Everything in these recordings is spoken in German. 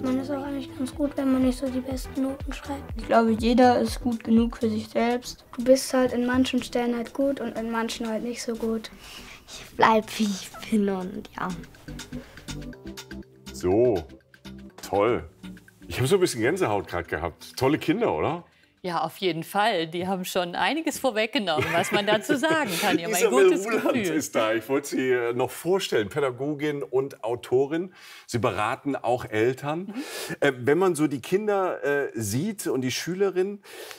man ist auch eigentlich ganz gut, wenn man nicht so die besten Noten schreibt. Ich glaube, jeder ist gut genug für sich selbst. Du bist halt in manchen Stellen halt gut und in manchen halt nicht so gut. Ich bleib wie ich bin und ja. So, toll. Ich habe so ein bisschen Gänsehaut gerade gehabt. Tolle Kinder, oder? Ja, auf jeden Fall. Die haben schon einiges vorweggenommen, was man dazu sagen kann. Die haben ein Isabel gutes Ruland Gefühl. ist da. Ich wollte Sie noch vorstellen, Pädagogin und Autorin. Sie beraten auch Eltern. Wenn man so die Kinder sieht und die Schülerinnen,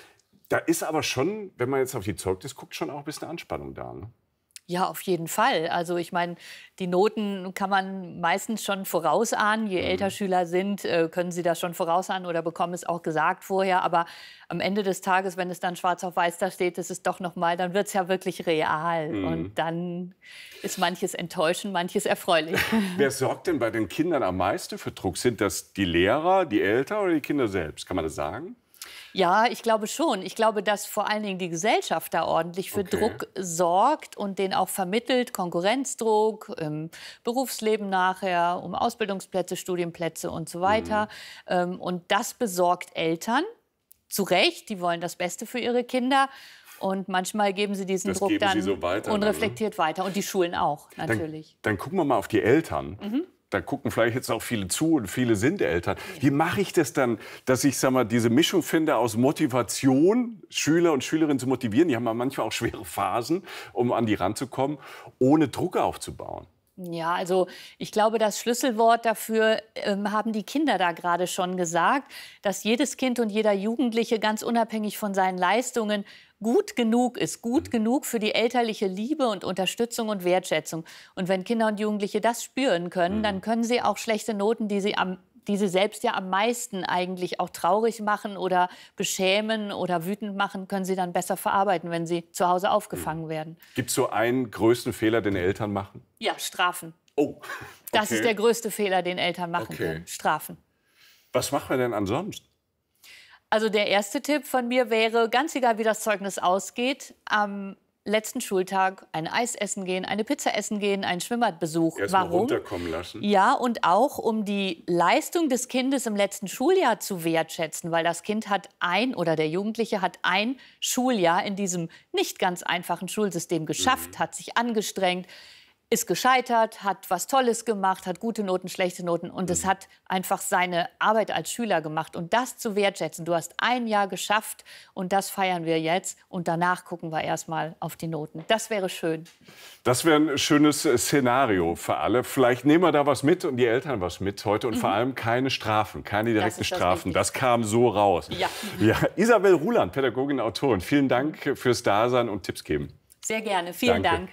da ist aber schon, wenn man jetzt auf die Zeugnis guckt, schon auch ein bisschen Anspannung da. Ne? Ja, auf jeden Fall. Also ich meine, die Noten kann man meistens schon vorausahnen. Je älter Schüler sind, können sie das schon vorausahnen oder bekommen es auch gesagt vorher. Aber am Ende des Tages, wenn es dann schwarz auf weiß da steht, ist es doch noch mal, dann wird es ja wirklich real. Und dann ist manches enttäuschend, manches erfreulich. Wer sorgt denn bei den Kindern am meisten für Druck? Sind das die Lehrer, die Eltern oder die Kinder selbst? Kann man das sagen? Ja, ich glaube schon. Ich glaube, dass vor allen Dingen die Gesellschaft da ordentlich für Druck sorgt und den auch vermittelt. Konkurrenzdruck im Berufsleben nachher, um Ausbildungsplätze, Studienplätze und so weiter. Und das besorgt Eltern. Zu Recht, die wollen das Beste für ihre Kinder. Und manchmal geben sie diesen Druck dann so weiter, unreflektiert weiter. Und die Schulen auch, natürlich. Dann gucken wir mal auf die Eltern. Da gucken vielleicht jetzt auch viele zu und viele sind Eltern. Wie mache ich das dann, dass ich, sag mal, diese Mischung finde aus Motivation, Schüler und Schülerinnen zu motivieren, die haben ja manchmal auch schwere Phasen, um an die ranzukommen, ohne Druck aufzubauen? Ja, also ich glaube, das Schlüsselwort dafür haben die Kinder da gerade schon gesagt, dass jedes Kind und jeder Jugendliche ganz unabhängig von seinen Leistungen gut genug ist, gut genug für die elterliche Liebe und Unterstützung und Wertschätzung. Und wenn Kinder und Jugendliche das spüren können, dann können sie auch schlechte Noten, die sie selbst ja am meisten eigentlich auch traurig machen oder beschämen oder wütend machen, können sie dann besser verarbeiten, wenn sie zu Hause aufgefangen werden. Gibt es so einen größten Fehler, den Eltern machen? Ja, Strafen. Oh, okay. Das ist der größte Fehler, den Eltern machen können. Strafen. Was machen wir denn ansonsten? Also der erste Tipp von mir wäre, ganz egal wie das Zeugnis ausgeht, am letzten Schultag ein Eis essen gehen, eine Pizza essen gehen, einen Schwimmbadbesuch. Erst mal runterkommen lassen. Ja, und auch um die Leistung des Kindes im letzten Schuljahr zu wertschätzen, weil das Kind hat oder der Jugendliche hat ein Schuljahr in diesem nicht ganz einfachen Schulsystem geschafft, hat sich angestrengt, ist gescheitert, hat was Tolles gemacht, hat gute Noten, schlechte Noten und es hat einfach seine Arbeit als Schüler gemacht. Und das zu wertschätzen, du hast ein Jahr geschafft und das feiern wir jetzt und danach gucken wir erst mal auf die Noten. Das wäre schön. Das wäre ein schönes Szenario für alle. Vielleicht nehmen wir da was mit und die Eltern was mit heute und vor allem keine Strafen, keine direkten Strafen. Das kam so raus. Ja. Isabel Ruland, Pädagogin, Autorin, vielen Dank fürs Dasein und Tipps geben. Sehr gerne, vielen Dank.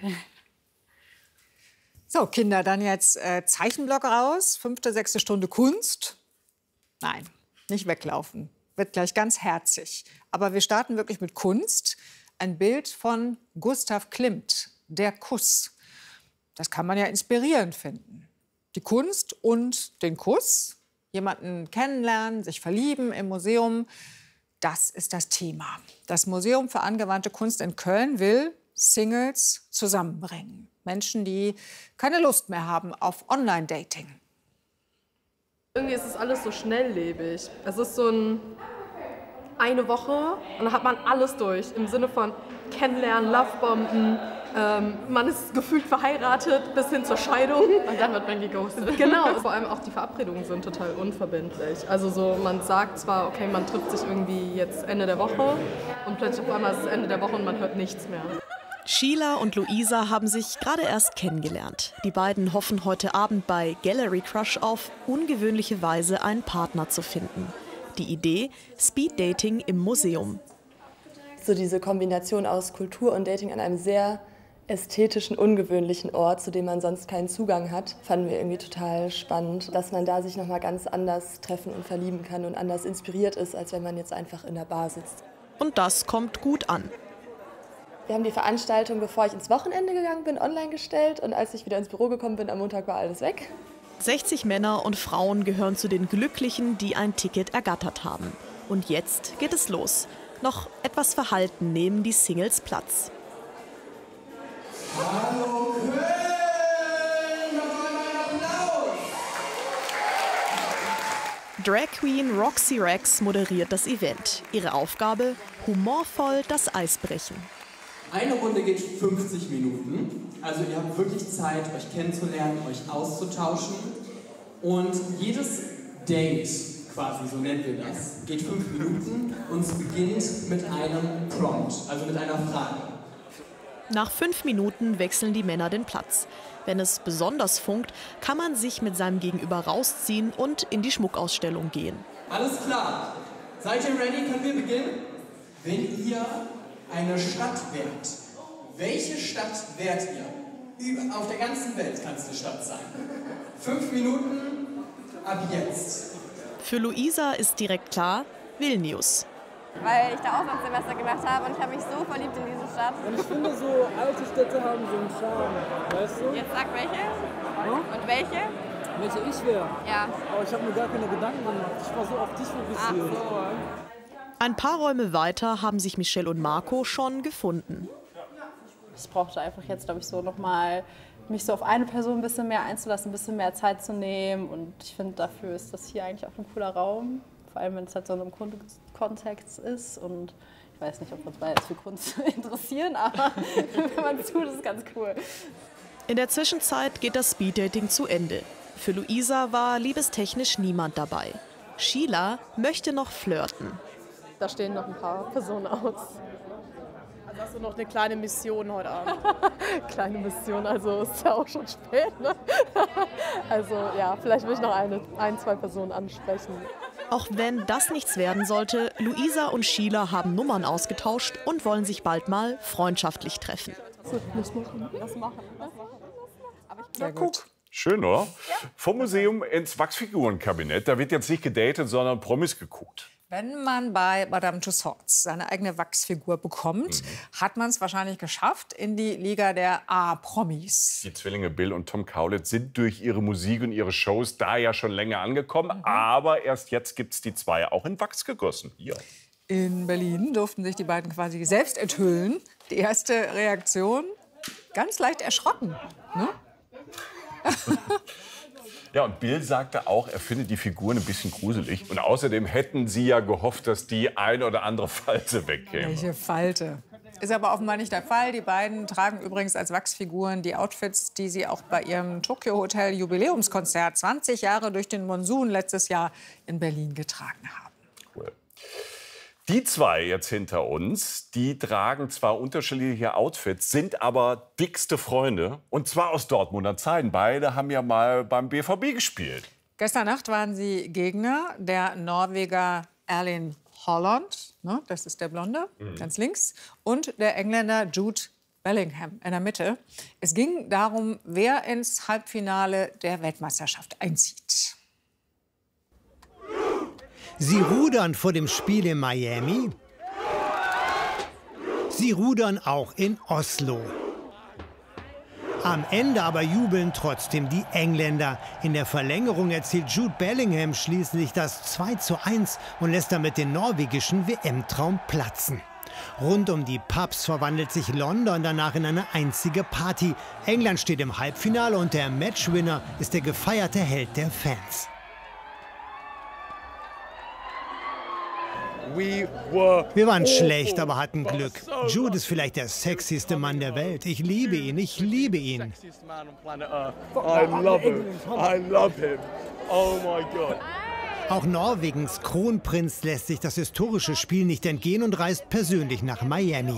So, Kinder, dann jetzt Zeichenblock raus, 5., 6. Stunde Kunst. Nein, nicht weglaufen, wird gleich ganz herzig. Aber wir starten wirklich mit Kunst. Ein Bild von Gustav Klimt, Der Kuss. Das kann man ja inspirierend finden. Die Kunst und den Kuss, jemanden kennenlernen, sich verlieben im Museum, das ist das Thema. Das Museum für angewandte Kunst in Köln will Singles zusammenbringen. Menschen, die keine Lust mehr haben auf Online-Dating. Irgendwie ist es alles so schnelllebig. Es ist so eine Woche und dann hat man alles durch. Im Sinne von Kennenlernen, Lovebomben. Man ist gefühlt verheiratet bis hin zur Scheidung. Und dann wird man geghostet. Genau. Vor allem auch die Verabredungen sind total unverbindlich. Also so, man sagt zwar, okay, man trifft sich irgendwie jetzt Ende der Woche und plötzlich auf einmal ist es Ende der Woche und man hört nichts mehr. Sheila und Luisa haben sich gerade erst kennengelernt. Die beiden hoffen heute Abend bei Gallery Crush auf ungewöhnliche Weise einen Partner zu finden. Die Idee: Speeddating im Museum. So diese Kombination aus Kultur und Dating an einem sehr ästhetischen, ungewöhnlichen Ort, zu dem man sonst keinen Zugang hat, fanden wir irgendwie total spannend, dass man da sich noch mal ganz anders treffen und verlieben kann und anders inspiriert ist, als wenn man jetzt einfach in der Bar sitzt. Und das kommt gut an. Wir haben die Veranstaltung, bevor ich ins Wochenende gegangen bin, online gestellt. Und als ich wieder ins Büro gekommen bin, am Montag war alles weg. 60 Männer und Frauen gehören zu den Glücklichen, die ein Ticket ergattert haben. Und jetzt geht es los. Noch etwas verhalten nehmen die Singles Platz. Hallo Köln, noch einmal Applaus! Drag Queen Roxy Rex moderiert das Event. Ihre Aufgabe: humorvoll das Eis brechen. Eine Runde geht 50 Minuten. Also ihr habt wirklich Zeit, euch kennenzulernen, euch auszutauschen. Und jedes Date, quasi so nennen wir das, geht 5 Minuten und es beginnt mit einem Prompt, also mit einer Frage. Nach 5 Minuten wechseln die Männer den Platz. Wenn es besonders funkt, kann man sich mit seinem Gegenüber rausziehen und in die Schmuckausstellung gehen. Alles klar. Seid ihr ready? Können wir beginnen? Wenn ihr eine Stadt wärt, welche Stadt wärt ihr? Auf der ganzen Welt kann es eine Stadt sein. 5 Minuten ab jetzt. Für Luisa ist direkt klar: Vilnius. Weil ich da Auslandssemester gemacht habe und ich habe mich so verliebt in diese Stadt. Und ich finde, so alte Städte haben so einen Charme, weißt du? Jetzt sag welche. Hm? Und welche? Welche ich wäre? Ja. Aber ich habe mir gar keine Gedanken gemacht. Ich war so auf dich fokussiert. Ach so. Ein paar Räume weiter haben sich Michelle und Marco schon gefunden. Ich brauchte einfach jetzt, glaube ich, so nochmal mich so auf eine Person ein bisschen mehr einzulassen, ein bisschen mehr Zeit zu nehmen. Und ich finde, dafür ist das hier eigentlich auch ein cooler Raum. Vor allem, wenn es halt so in einem Kontext ist. Und ich weiß nicht, ob wir uns beide jetzt für Kunst interessieren, aber wenn man es tut, ist es ganz cool. In der Zwischenzeit geht das Speeddating zu Ende. Für Luisa war liebestechnisch niemand dabei. Sheila möchte noch flirten. Da stehen noch ein paar Personen aus. Also hast du noch eine kleine Mission heute Abend? Kleine Mission, also ist ja auch schon spät, ne? Also ja, vielleicht will ich noch ein, zwei Personen ansprechen. Auch wenn das nichts werden sollte, Luisa und Sheila haben Nummern ausgetauscht und wollen sich bald mal freundschaftlich treffen. Das machen. Sehr gut. Schön, oder? Ja. Vom Museum ins Wachsfigurenkabinett. Da wird jetzt nicht gedatet, sondern Promis geguckt. Wenn man bei Madame Tussauds seine eigene Wachsfigur bekommt, hat man es wahrscheinlich geschafft in die Liga der A-Promis. Die Zwillinge Bill und Tom Kaulitz sind durch ihre Musik und ihre Shows da ja schon länger angekommen. Aber erst jetzt gibt es die zwei auch in Wachs gegossen. Hier. In Berlin durften sich die beiden quasi selbst enthüllen. Die erste Reaktion: ganz leicht erschrocken. Ne? Ja, und Bill sagte auch, er findet die Figuren ein bisschen gruselig. Und außerdem hätten sie ja gehofft, dass die eine oder andere Falte wegkäme. Welche Falte? Ist aber offenbar nicht der Fall. Die beiden tragen übrigens als Wachsfiguren die Outfits, die sie auch bei ihrem Tokyo Hotel Jubiläumskonzert 20 Jahre durch den Monsun letztes Jahr in Berlin getragen haben. Cool. Die zwei jetzt hinter uns, die tragen zwar unterschiedliche Outfits, sind aber dickste Freunde. Und zwar aus Dortmunder Zeiten. Beide haben ja mal beim BVB gespielt. Gestern Nacht waren sie Gegner. Der Norweger Erling Haaland, ne, das ist der Blonde, ganz links, und der Engländer Jude Bellingham in der Mitte. Es ging darum, wer ins Halbfinale der Weltmeisterschaft einzieht. Sie rudern vor dem Spiel in Miami. Sie rudern auch in Oslo. Am Ende aber jubeln trotzdem die Engländer. In der Verlängerung erzielt Jude Bellingham schließlich das 2:1 und lässt damit den norwegischen WM-Traum platzen. Rund um die Pubs verwandelt sich London danach in eine einzige Party. England steht im Halbfinale und der Matchwinner ist der gefeierte Held der Fans. Wir waren schlecht, aber hatten Glück. Jude ist vielleicht der sexyste Mann der Welt. Ich liebe ihn, ich liebe ihn. Auch Norwegens Kronprinz lässt sich das historische Spiel nicht entgehen und reist persönlich nach Miami.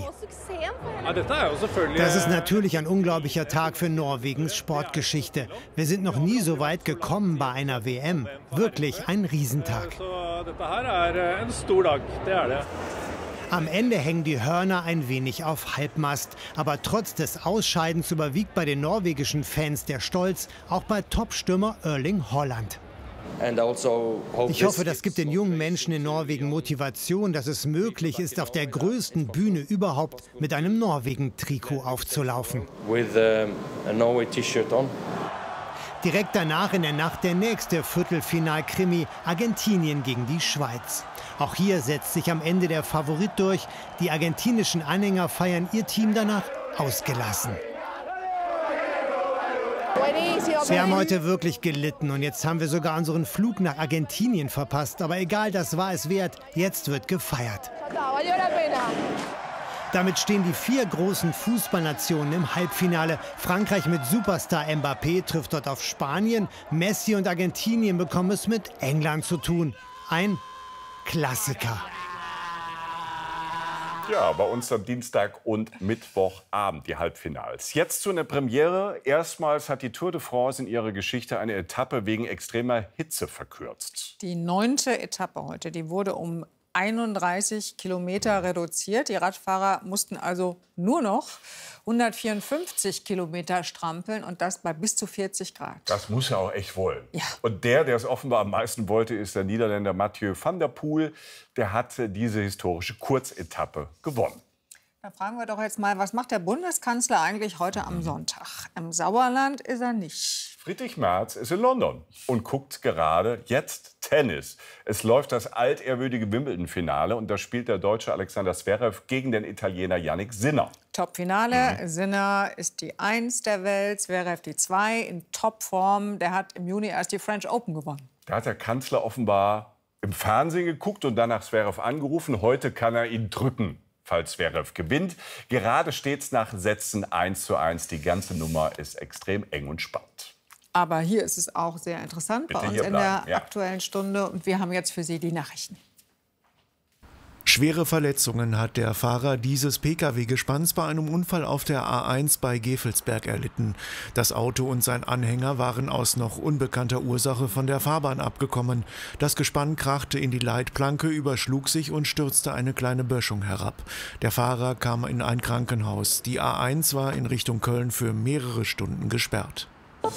Das ist natürlich ein unglaublicher Tag für Norwegens Sportgeschichte. Wir sind noch nie so weit gekommen bei einer WM. Wirklich ein Riesentag. Am Ende hängen die Hörner ein wenig auf Halbmast. Aber trotz des Ausscheidens überwiegt bei den norwegischen Fans der Stolz, auch bei Topstürmer Erling Haaland. Ich hoffe, das gibt den jungen Menschen in Norwegen Motivation, dass es möglich ist, auf der größten Bühne überhaupt mit einem Norwegen-Trikot aufzulaufen. Direkt danach in der Nacht der nächste Viertelfinal-Krimi, Argentinien gegen die Schweiz. Auch hier setzt sich am Ende der Favorit durch. Die argentinischen Anhänger feiern ihr Team danach ausgelassen. Wir haben heute wirklich gelitten und jetzt haben wir sogar unseren Flug nach Argentinien verpasst. Aber egal, das war es wert. Jetzt wird gefeiert. Damit stehen die 4 großen Fußballnationen im Halbfinale. Frankreich mit Superstar Mbappé trifft dort auf Spanien. Messi und Argentinien bekommen es mit England zu tun. Ein Klassiker. Ja, bei uns am Dienstag und Mittwochabend die Halbfinals. Jetzt zu einer Premiere. Erstmals hat die Tour de France in ihrer Geschichte eine Etappe wegen extremer Hitze verkürzt. Die 9. Etappe heute, die wurde um 31 Kilometer reduziert. Die Radfahrer mussten also nur noch 154 Kilometer strampeln und das bei bis zu 40 Grad. Das muss er auch echt wollen. Ja. Und der es offenbar am meisten wollte, ist der Niederländer Mathieu van der Poel. Der hat diese historische Kurzetappe gewonnen. Da fragen wir doch jetzt mal, was macht der Bundeskanzler eigentlich heute am Sonntag? Im Sauerland ist er nicht. Friedrich Merz ist in London und guckt gerade jetzt Tennis. Es läuft das altehrwürdige Wimbledon-Finale und da spielt der Deutsche Alexander Zverev gegen den Italiener Yannick Sinner. Top-Finale. Sinner ist die 1 der Welt, Zverev die 2 in Topform. Der hat im Juni erst die French Open gewonnen. Da hat der Kanzler offenbar im Fernsehen geguckt und dann nach Zverev angerufen. Heute kann er ihn drücken, falls Zverev gewinnt. Gerade steht es nach Sätzen 1:1. Die ganze Nummer ist extrem eng und spannend. Aber hier ist es auch sehr interessant Bitte bei uns hier in bleiben, der Aktuellen Stunde. Und wir haben jetzt für Sie die Nachrichten. Schwere Verletzungen hat der Fahrer dieses Pkw-Gespanns bei einem Unfall auf der A1 bei Gevelsberg erlitten. Das Auto und sein Anhänger waren aus noch unbekannter Ursache von der Fahrbahn abgekommen. Das Gespann krachte in die Leitplanke, überschlug sich und stürzte eine kleine Böschung herab. Der Fahrer kam in ein Krankenhaus. Die A1 war in Richtung Köln für mehrere Stunden gesperrt.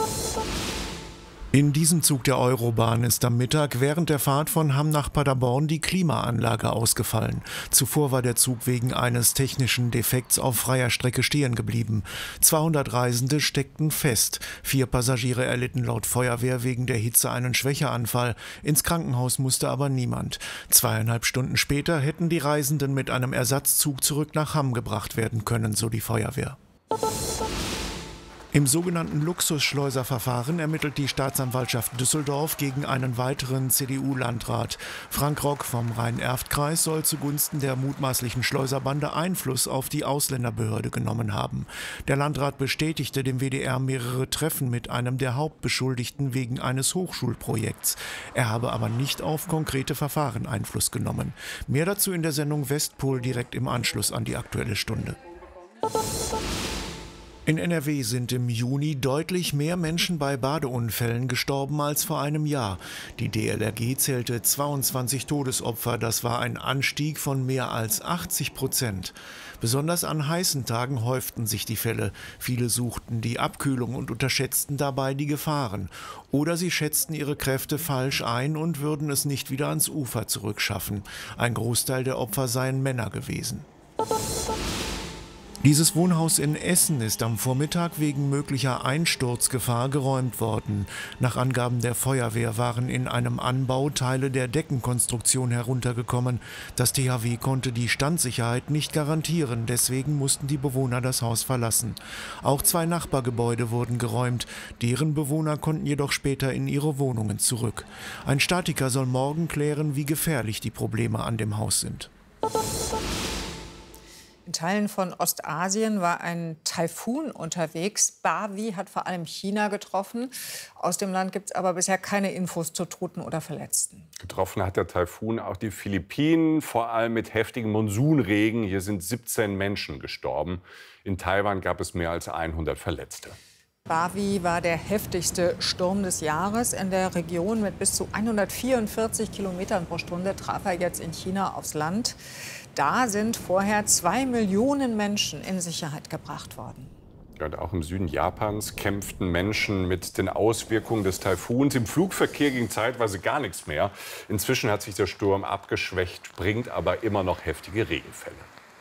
In diesem Zug der Eurobahn ist am Mittag während der Fahrt von Hamm nach Paderborn die Klimaanlage ausgefallen. Zuvor war der Zug wegen eines technischen Defekts auf freier Strecke stehen geblieben. 200 Reisende steckten fest. 4 Passagiere erlitten laut Feuerwehr wegen der Hitze einen Schwächeanfall. Ins Krankenhaus musste aber niemand. 2,5 Stunden später hätten die Reisenden mit einem Ersatzzug zurück nach Hamm gebracht werden können, so die Feuerwehr. Im sogenannten Luxusschleuserverfahren ermittelt die Staatsanwaltschaft Düsseldorf gegen einen weiteren CDU-Landrat. Frank Rock vom Rhein-Erft-Kreis soll zugunsten der mutmaßlichen Schleuserbande Einfluss auf die Ausländerbehörde genommen haben. Der Landrat bestätigte dem WDR mehrere Treffen mit einem der Hauptbeschuldigten wegen eines Hochschulprojekts. Er habe aber nicht auf konkrete Verfahren Einfluss genommen. Mehr dazu in der Sendung Westpol direkt im Anschluss an die Aktuelle Stunde. In NRW sind im Juni deutlich mehr Menschen bei Badeunfällen gestorben als vor einem Jahr. Die DLRG zählte 22 Todesopfer. Das war ein Anstieg von mehr als 80%. Besonders an heißen Tagen häuften sich die Fälle. Viele suchten die Abkühlung und unterschätzten dabei die Gefahren. Oder sie schätzten ihre Kräfte falsch ein und würden es nicht wieder ans Ufer zurückschaffen. Ein Großteil der Opfer seien Männer gewesen. Dieses Wohnhaus in Essen ist am Vormittag wegen möglicher Einsturzgefahr geräumt worden. Nach Angaben der Feuerwehr waren in einem Anbau Teile der Deckenkonstruktion heruntergekommen. Das THW konnte die Standsicherheit nicht garantieren, deswegen mussten die Bewohner das Haus verlassen. Auch 2 Nachbargebäude wurden geräumt. Deren Bewohner konnten jedoch später in ihre Wohnungen zurück. Ein Statiker soll morgen klären, wie gefährlich die Probleme an dem Haus sind. In Teilen von Ostasien war ein Taifun unterwegs. Bavi hat vor allem China getroffen. Aus dem Land gibt es aber bisher keine Infos zu Toten oder Verletzten. Getroffen hat der Taifun auch die Philippinen, vor allem mit heftigem Monsunregen. Hier sind 17 Menschen gestorben. In Taiwan gab es mehr als 100 Verletzte. Bavi war der heftigste Sturm des Jahres. In der Region mit bis zu 144 Kilometern pro Stunde traf er jetzt in China aufs Land. Da sind vorher 2 Millionen Menschen in Sicherheit gebracht worden. Ja, und auch im Süden Japans kämpften Menschen mit den Auswirkungen des Taifuns. Im Flugverkehr ging zeitweise gar nichts mehr. Inzwischen hat sich der Sturm abgeschwächt, bringt aber immer noch heftige Regenfälle.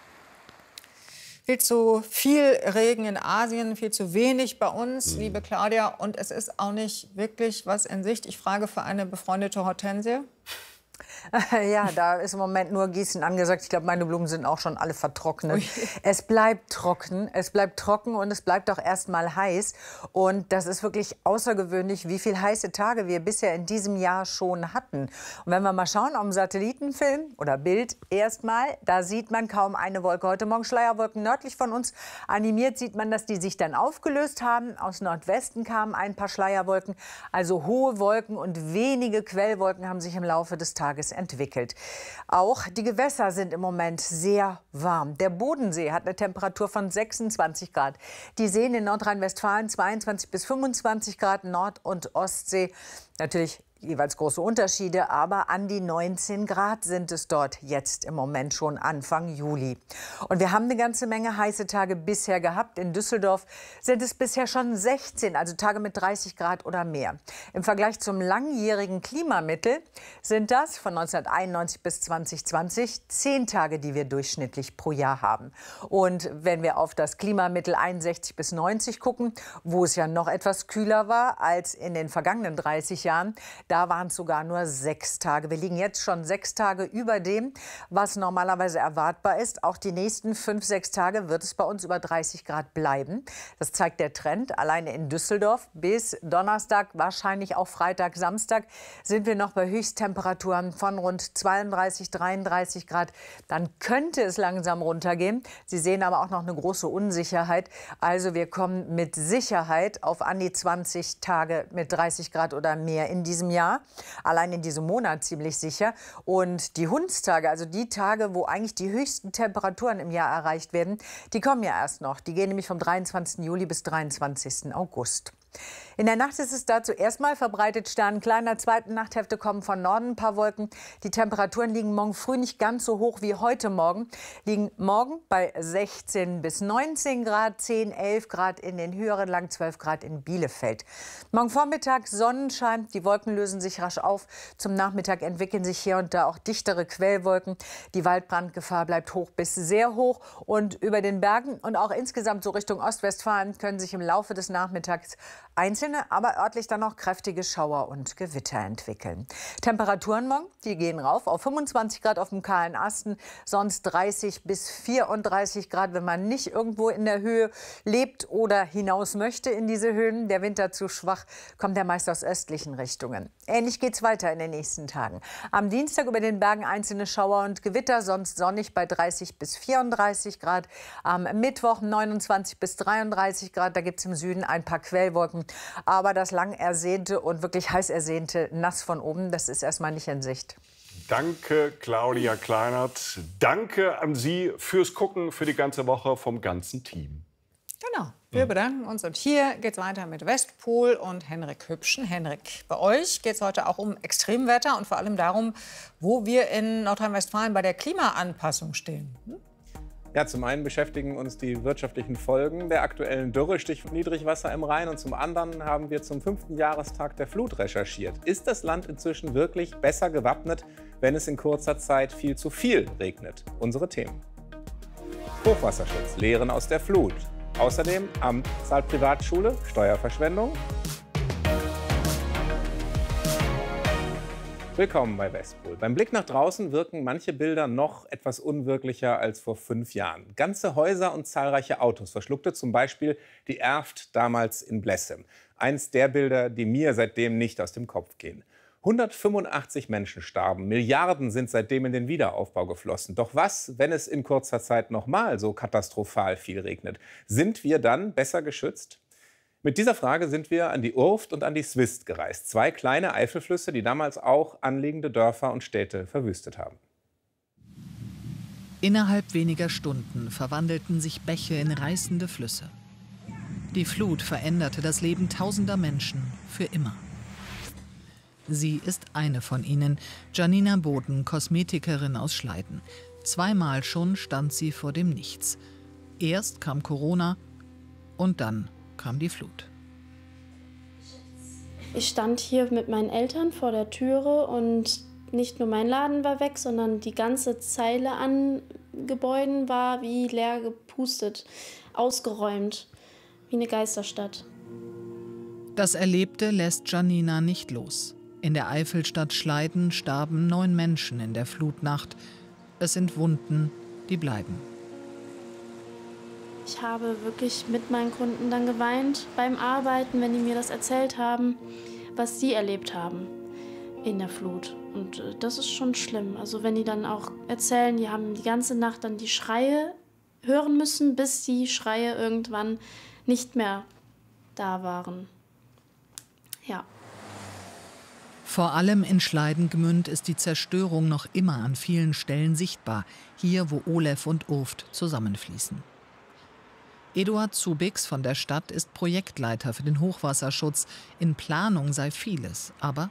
Viel zu viel Regen in Asien, viel zu wenig bei uns, liebe Claudia. Und es ist auch nicht wirklich was in Sicht. Ich frage für eine befreundete Hortensie. Ja, da ist im Moment nur Gießen angesagt. Ich glaube, meine Blumen sind auch schon alle vertrocknet. Es bleibt trocken, und es bleibt auch erst mal heiß. Und das ist wirklich außergewöhnlich, wie viele heiße Tage wir bisher in diesem Jahr schon hatten. Und wenn wir mal schauen auf dem Satellitenfilm oder Bild erstmal, da sieht man kaum eine Wolke. Heute Morgen Schleierwolken nördlich von uns. Animiert sieht man, dass die sich dann aufgelöst haben. Aus Nordwesten kamen ein paar Schleierwolken. Also hohe Wolken und wenige Quellwolken haben sich im Laufe des Tages entwickelt. Auch die Gewässer sind im Moment sehr warm. Der Bodensee hat eine Temperatur von 26 Grad. Die Seen in Nordrhein-Westfalen 22 bis 25 Grad, Nord- und Ostsee natürlich jeweils große Unterschiede, aber an die 19 Grad sind es dort jetzt im Moment schon Anfang Juli. Und wir haben eine ganze Menge heiße Tage bisher gehabt. In Düsseldorf sind es bisher schon 16, also Tage mit 30 Grad oder mehr. Im Vergleich zum langjährigen Klimamittel sind das von 1991 bis 2020 10 Tage, die wir durchschnittlich pro Jahr haben. Und wenn wir auf das Klimamittel 61 bis 90 gucken, wo es ja noch etwas kühler war als in den vergangenen 30 Jahren, da waren es sogar nur 6 Tage. Wir liegen jetzt schon 6 Tage über dem, was normalerweise erwartbar ist. Auch die nächsten 5, 6 Tage wird es bei uns über 30 Grad bleiben. Das zeigt der Trend. Alleine in Düsseldorf bis Donnerstag, wahrscheinlich auch Freitag, Samstag, sind wir noch bei Höchsttemperaturen von rund 32, 33 Grad. Dann könnte es langsam runtergehen. Sie sehen aber auch noch eine große Unsicherheit. Also wir kommen mit Sicherheit auf an die 20 Tage mit 30 Grad oder mehr in diesem Jahr. Allein in diesem Monat ziemlich sicher. Und die Hundstage, also die Tage, wo eigentlich die höchsten Temperaturen im Jahr erreicht werden, die kommen ja erst noch. Die gehen nämlich vom 23. Juli bis 23. August. In der Nacht ist es dazu erstmal verbreitet sternenklar. In der zweiten Nachthälfte kommen von Norden ein paar Wolken. Die Temperaturen liegen morgen früh nicht ganz so hoch wie heute Morgen. Liegen morgen bei 16 bis 19 Grad, 10, 11 Grad in den höheren Lagen, 12 Grad in Bielefeld. Morgen Vormittag Sonnenschein. Die Wolken lösen sich rasch auf. Zum Nachmittag entwickeln sich hier und da auch dichtere Quellwolken. Die Waldbrandgefahr bleibt hoch bis sehr hoch. Und über den Bergen und auch insgesamt so Richtung Ostwestfalen können sich im Laufe des Nachmittags einzelne, aber örtlich dann noch kräftige Schauer und Gewitter entwickeln. Temperaturen morgen, die gehen rauf auf 25 Grad auf dem kahlen Asten, sonst 30 bis 34 Grad, wenn man nicht irgendwo in der Höhe lebt oder hinaus möchte in diese Höhen. Der Wind dazu schwach, kommt er meist aus östlichen Richtungen. Ähnlich geht es weiter in den nächsten Tagen. Am Dienstag über den Bergen einzelne Schauer und Gewitter, sonst sonnig bei 30 bis 34 Grad. Am Mittwoch 29 bis 33 Grad, da gibt es im Süden ein paar Quellwolken. Aber das lang ersehnte und wirklich heiß ersehnte Nass von oben, das ist erstmal nicht in Sicht. Danke, Claudia Kleinert. Danke an Sie fürs Gucken, für die ganze Woche vom ganzen Team. Genau, wir bedanken uns. Und hier geht es weiter mit Westpol und Henrik Hübschen. Henrik, bei euch geht es heute auch um Extremwetter und vor allem darum, wo wir in Nordrhein-Westfalen bei der Klimaanpassung stehen. Ja, zum einen beschäftigen uns die wirtschaftlichen Folgen der aktuellen Dürre, Stichwort Niedrigwasser im Rhein. Und zum anderen haben wir zum 5. Jahrestag der Flut recherchiert. Ist das Land inzwischen wirklich besser gewappnet, wenn es in kurzer Zeit viel zu viel regnet? Unsere Themen. Hochwasserschutz, Lehren aus der Flut. Außerdem Amt zahlt Privatschule, Steuerverschwendung. Willkommen bei Westpol. Beim Blick nach draußen wirken manche Bilder noch etwas unwirklicher als vor 5 Jahren. Ganze Häuser und zahlreiche Autos verschluckte zum Beispiel die Erft damals in Blessem. Eins der Bilder, die mir seitdem nicht aus dem Kopf gehen. 185 Menschen starben, Milliarden sind seitdem in den Wiederaufbau geflossen. Doch was, wenn es in kurzer Zeit nochmal so katastrophal viel regnet? Sind wir dann besser geschützt? Mit dieser Frage sind wir an die Urft und an die Swist gereist. 2 kleine Eifelflüsse, die damals auch anliegende Dörfer und Städte verwüstet haben. Innerhalb weniger Stunden verwandelten sich Bäche in reißende Flüsse. Die Flut veränderte das Leben tausender Menschen für immer. Sie ist eine von ihnen, Janina Boden, Kosmetikerin aus Schleiden. 2-mal schon stand sie vor dem Nichts. Erst kam Corona und dann kam die Flut. Ich stand hier mit meinen Eltern vor der Türe und nicht nur mein Laden war weg, sondern die ganze Zeile an Gebäuden war wie leer gepustet, ausgeräumt, wie eine Geisterstadt. Das Erlebte lässt Janina nicht los. In der Eifelstadt Schleiden starben 9 Menschen in der Flutnacht. Es sind Wunden, die bleiben. Ich habe wirklich mit meinen Kunden dann geweint beim Arbeiten, wenn die mir das erzählt haben, was sie erlebt haben in der Flut. Und das ist schon schlimm. Also wenn die dann auch erzählen, die haben die ganze Nacht dann die Schreie hören müssen, bis die Schreie irgendwann nicht mehr da waren. Ja. Vor allem in Schleiden-Gmünd ist die Zerstörung noch immer an vielen Stellen sichtbar. Hier, wo Olef und Urft zusammenfließen. Eduard Zubix von der Stadt ist Projektleiter für den Hochwasserschutz. In Planung sei vieles, aber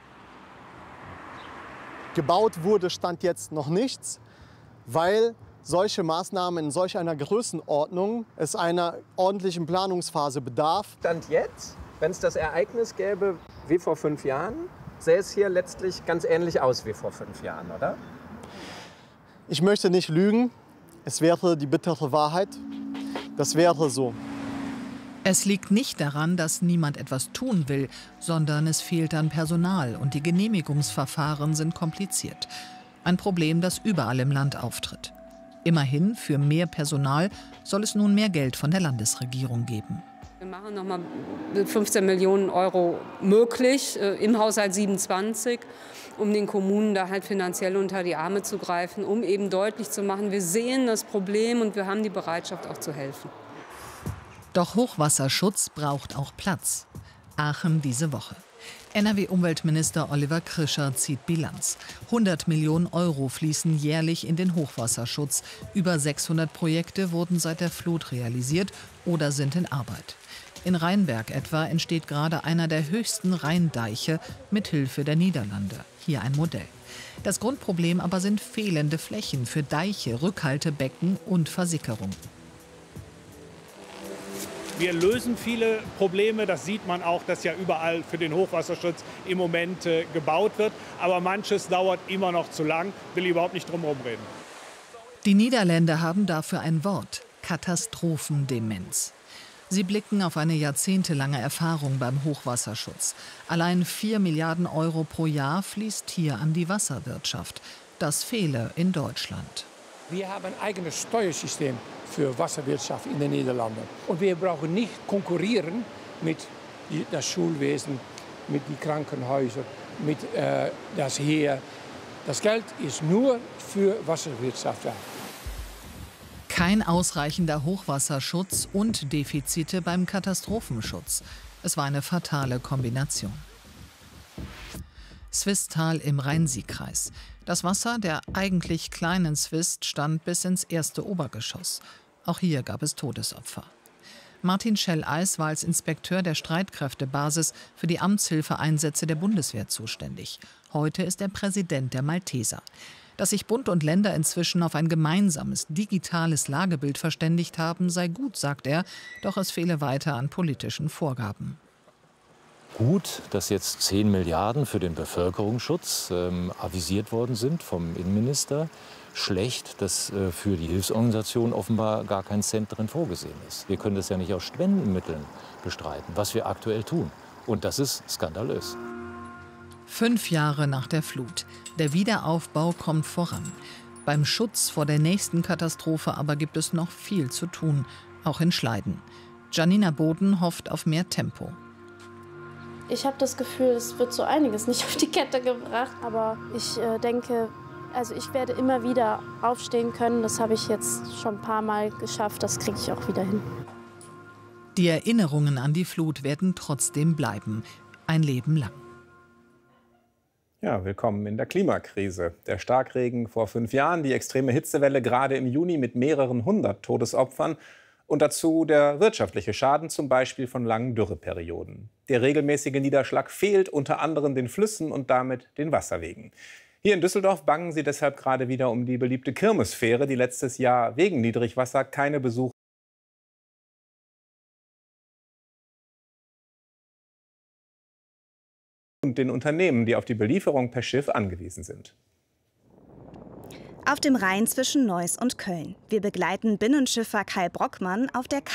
gebaut wurde Stand jetzt noch nichts, weil solche Maßnahmen in solch einer Größenordnung es einer ordentlichen Planungsphase bedarf. Stand jetzt, wenn es das Ereignis gäbe wie vor 5 Jahren, sähe es hier letztlich ganz ähnlich aus wie vor 5 Jahren, oder? Ich möchte nicht lügen, es wäre die bittere Wahrheit. Das wäre so. Es liegt nicht daran, dass niemand etwas tun will, sondern es fehlt an Personal und die Genehmigungsverfahren sind kompliziert. Ein Problem, das überall im Land auftritt. Immerhin, für mehr Personal soll es nun mehr Geld von der Landesregierung geben. Wir machen noch mal 15 Millionen Euro möglich im Haushalt 27, um den Kommunen da halt finanziell unter die Arme zu greifen, um eben deutlich zu machen, wir sehen das Problem und wir haben die Bereitschaft auch zu helfen. Doch Hochwasserschutz braucht auch Platz. Aachen diese Woche. NRW-Umweltminister Oliver Krischer zieht Bilanz. 100 Millionen Euro fließen jährlich in den Hochwasserschutz. Über 600 Projekte wurden seit der Flut realisiert oder sind in Arbeit. In Rheinberg etwa entsteht gerade einer der höchsten Rheindeiche mit Hilfe der Niederlande. Hier ein Modell. Das Grundproblem aber sind fehlende Flächen für Deiche, Rückhaltebecken und Versickerung. Wir lösen viele Probleme, das sieht man auch, dass ja überall für den Hochwasserschutz im Moment gebaut wird. Aber manches dauert immer noch zu lang, will ich überhaupt nicht drum herum reden. Die Niederländer haben dafür ein Wort: Katastrophendemenz. Sie blicken auf eine jahrzehntelange Erfahrung beim Hochwasserschutz. Allein 4 Milliarden Euro pro Jahr fließt hier an die Wasserwirtschaft. Das fehle in Deutschland. Wir haben ein eigenes Steuersystem für Wasserwirtschaft in den Niederlanden. Und wir brauchen nicht konkurrieren mit das Schulwesen, mit den Krankenhäusern, mit das Heer. Das Geld ist nur für Wasserwirtschaft da. Kein ausreichender Hochwasserschutz und Defizite beim Katastrophenschutz. Es war eine fatale Kombination. Swisttal im Rhein-Sieg-Kreis. Das Wasser der eigentlich kleinen Swist stand bis ins erste Obergeschoss. Auch hier gab es Todesopfer. Martin Schelleis war als Inspekteur der Streitkräftebasis für die Amtshilfeeinsätze der Bundeswehr zuständig. Heute ist er Präsident der Malteser. Dass sich Bund und Länder inzwischen auf ein gemeinsames, digitales Lagebild verständigt haben, sei gut, sagt er, doch es fehle weiter an politischen Vorgaben. Gut, dass jetzt 10 Milliarden für den Bevölkerungsschutz avisiert worden sind vom Innenminister. Schlecht, dass für die Hilfsorganisation offenbar gar kein Cent drin vorgesehen ist. Wir können das ja nicht aus Spendenmitteln bestreiten, was wir aktuell tun. Und das ist skandalös. 5 Jahre nach der Flut. Der Wiederaufbau kommt voran. Beim Schutz vor der nächsten Katastrophe aber gibt es noch viel zu tun, auch in Schleiden. Janina Boden hofft auf mehr Tempo. Ich habe das Gefühl, es wird so einiges nicht auf die Kette gebracht. Aber ich denke, also ich werde immer wieder aufstehen können. Das habe ich jetzt schon ein paar Mal geschafft. Das kriege ich auch wieder hin. Die Erinnerungen an die Flut werden trotzdem bleiben. Ein Leben lang. Ja, willkommen in der Klimakrise. Der Starkregen vor 5 Jahren, die extreme Hitzewelle gerade im Juni mit mehreren 100 Todesopfern und dazu der wirtschaftliche Schaden, zum Beispiel von langen Dürreperioden. Der regelmäßige Niederschlag fehlt unter anderem den Flüssen und damit den Wasserwegen. Hier in Düsseldorf bangen sie deshalb gerade wieder um die beliebte Kirmesfähre, die letztes Jahr wegen Niedrigwasser keine Besucher und den Unternehmen, die auf die Belieferung per Schiff angewiesen sind. Auf dem Rhein zwischen Neuss und Köln. Wir begleiten Binnenschiffer Kai Brockmann auf der